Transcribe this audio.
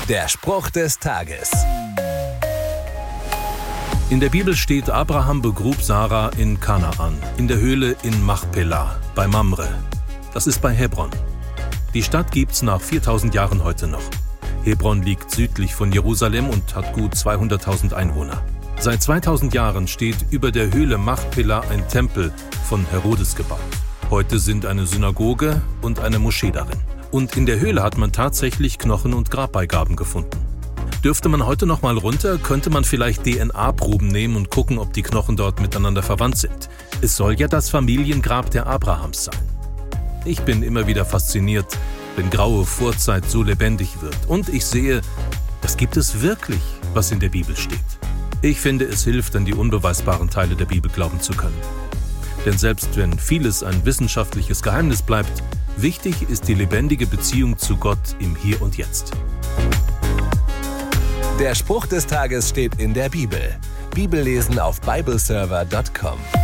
Der Spruch des Tages. In der Bibel steht, Abraham begrub Sarah in Kanaan, in der Höhle in Machpelah, bei Mamre. Das ist bei Hebron. Die Stadt gibt's nach 4000 Jahren heute noch. Hebron liegt südlich von Jerusalem und hat gut 200.000 Einwohner. Seit 2000 Jahren steht über der Höhle Machpelah ein Tempel von Herodes gebaut. Heute sind eine Synagoge und eine Moschee darin. Und in der Höhle hat man tatsächlich Knochen und Grabbeigaben gefunden. Dürfte man heute noch mal runter, könnte man vielleicht DNA-Proben nehmen und gucken, ob die Knochen dort miteinander verwandt sind. Es soll ja das Familiengrab der Abrahams sein. Ich bin immer wieder fasziniert, wenn graue Vorzeit so lebendig wird. Und ich sehe, das gibt es wirklich, was in der Bibel steht. Ich finde, es hilft, an die unbeweisbaren Teile der Bibel glauben zu können. Denn selbst wenn vieles ein wissenschaftliches Geheimnis bleibt, wichtig ist die lebendige Beziehung zu Gott im Hier und Jetzt. Der Spruch des Tages steht in der Bibel. Bibellesen auf bibleserver.com.